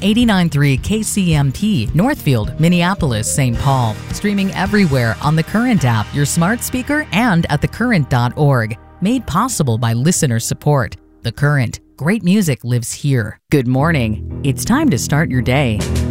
89.3 KCMT, Northfield, Minneapolis, St. Paul. Streaming everywhere on the Current app, your smart speaker, and at thecurrent.org. Made possible by listener support. The Current. Great music lives here. Good morning. It's time to start your day.